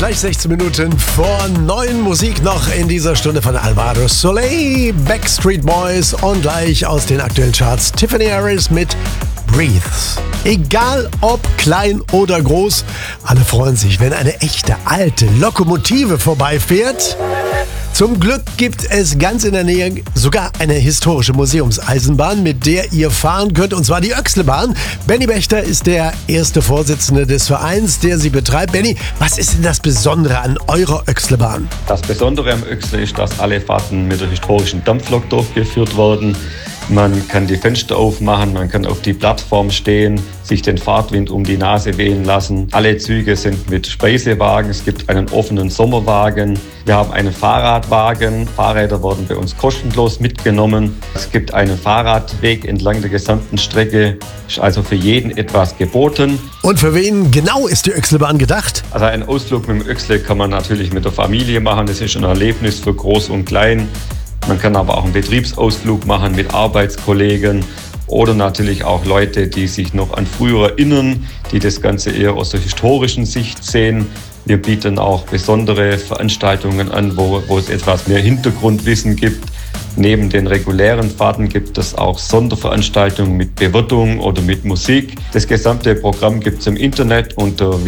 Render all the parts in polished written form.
Gleich 16 Minuten vor 9 Musik noch in dieser Stunde von Alvaro Soler, Backstreet Boys und gleich aus den aktuellen Charts Tiffany Harris mit Breathe. Egal ob klein oder groß, alle freuen sich, wenn eine echte alte Lokomotive vorbeifährt. Zum Glück gibt es ganz in der Nähe sogar eine historische Museumseisenbahn, mit der ihr fahren könnt, und zwar die Oechsle-Bahn. Benny Bechter ist der erste Vorsitzende des Vereins, der sie betreibt. Benny, was ist denn das Besondere an eurer Oechsle-Bahn? Das Besondere am Oechsle ist, dass alle Fahrten mit der historischen Dampflok durchgeführt werden. Man kann die Fenster aufmachen, man kann auf die Plattform stehen, sich den Fahrtwind um die Nase wehen lassen. Alle Züge sind mit Speisewagen, es gibt einen offenen Sommerwagen. Wir haben einen Fahrradwagen, Fahrräder werden bei uns kostenlos mitgenommen. Es gibt einen Fahrradweg entlang der gesamten Strecke, ist also für jeden etwas geboten. Und für wen genau ist die Oechsle-Bahn gedacht? Also einen Ausflug mit dem Oechsle kann man natürlich mit der Familie machen, das ist ein Erlebnis für Groß und Klein. Man kann aber auch einen Betriebsausflug machen mit Arbeitskollegen oder natürlich auch Leute, die sich noch an früher erinnern, die das Ganze eher aus der historischen Sicht sehen. Wir bieten auch besondere Veranstaltungen an, wo es etwas mehr Hintergrundwissen gibt. Neben den regulären Fahrten gibt es auch Sonderveranstaltungen mit Bewirtung oder mit Musik. Das gesamte Programm gibt es im Internet unter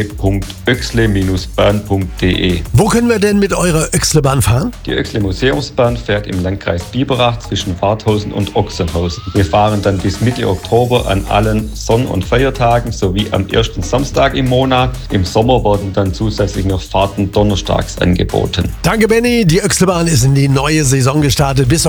www.oechsle-bahn.de. Wo können wir denn mit eurer Oechsle-Bahn fahren? Die Oechsle Museumsbahn fährt im Landkreis Biberach zwischen Warthausen und Ochsenhausen. Wir fahren dann bis Mitte Oktober an allen Sonn- und Feiertagen sowie am ersten Samstag im Monat. Im Sommer werden dann zusätzlich noch Fahrten donnerstags angeboten. Danke, Benny. Die Oechsle-Bahn ist in die neue Saison gestartet. Bis